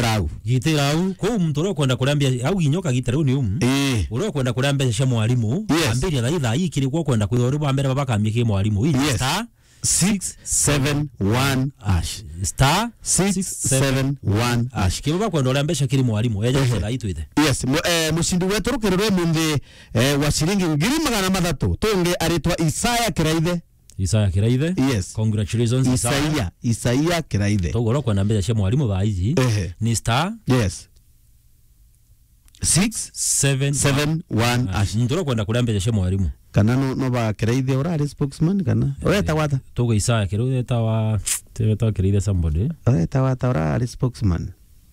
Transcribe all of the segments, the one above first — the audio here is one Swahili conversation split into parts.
gitira au ko mtu ro kwenda kurambia au ginyoka gitira ni uro kwenda kurambia cia mwalimu ambiria thaitha ikiri kwa kwenda kwithori ba mbere baba kamike mwalimu star 671 hash star 671 hash kiba kwenda urambia kiri mwalimu eja thaitha itwithe yes mushindi wetu rukirwe munthi wa shilingi 300 tunge aritwa Isaya Kiraithe yes congratulations Isaya Kiraithe togoro kwenda mbele cia mwalimu ba hizi ni star yes 671 hash ndoro kwenda kurambia cia mwalimu kana no ba Kiraithe ora spokesman kana weta wata togo Isaya Kiraithe tawa Kiraithe somebody weta wata ora spokesman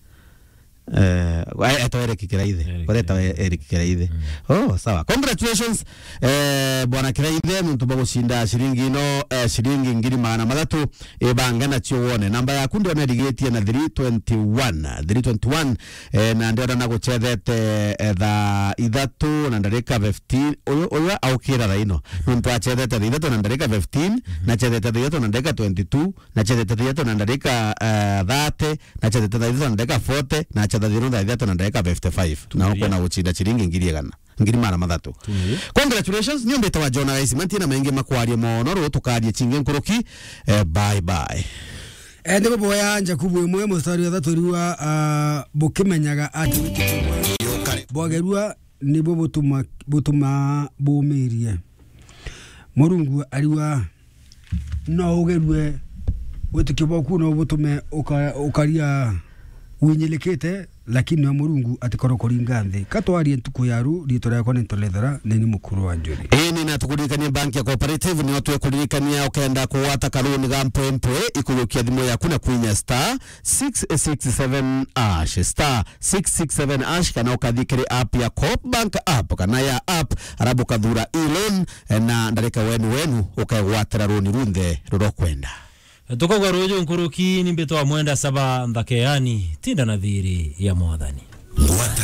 eto Eric Kiraithe oh sawa congratulations bwana Kiraithe mtu bagushinda shilingi no shilingi 300 ebanga na chione namba yaku ndio nadigeti na 321 na ndio na guchethete tha ithatu na ndarika 15 oyo aukira raino mtu achethete ithatu na ndarika 15 na chethete ithatu na ndarika 22 na chethete ithatu na ndarika 30 na chethete ithatu na ndarika 40 na chethete ithatu na ndarika 55 na uko na uchinda chilingi 300 congratulations nyombe tawa John Rice mantina maingi makwarie mono ro tukarie chinge nkuruki bye bye ndiko boya Jakubu imwe mustari wa thatu riwa bukimenyaga ati bogerua nibo butuma bumirie Murungu ariwa no ugerwe wetikiboku no butume ukaria winyelekete lakini wa Murungu atikoro koringa nthi katwari ntuku yaru ritora yakwa nitolethera nini mukuru wa njuri ni natukuririkania banki ya cooperative ni watu kuririkania ukenda kuwata karuni ga mpwempwe ikuyukia thimu yaku na kwinya star 667 hash star 667 hash kana ukathikire app ya Coop Bank app kana ya app arabu kathura e-loan na ndareka wenu ukagwatira runi runthe rurokwenda Tukoga rojo nkuruki ni mbeto wa mwenda saba mbakeani tinda nadhiri ya mwadhani